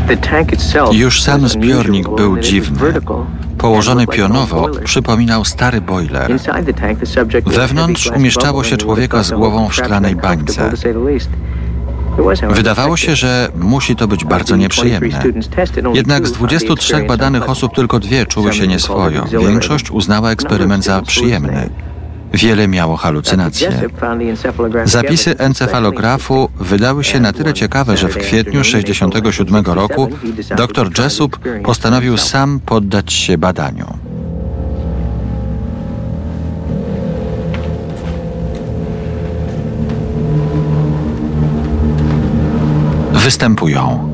Już sam zbiornik był dziwny. Położony pionowo przypominał stary bojler. Wewnątrz umieszczało się człowieka z głową w szklanej bańce. Wydawało się, że musi to być bardzo nieprzyjemne. Jednak z 23 badanych osób tylko 2 czuły się nieswojo. Większość uznała eksperyment za przyjemny. Wiele miało halucynacje. Zapisy encefalografu wydały się na tyle ciekawe, że w kwietniu 1967 roku dr Jessup postanowił sam poddać się badaniu. Występują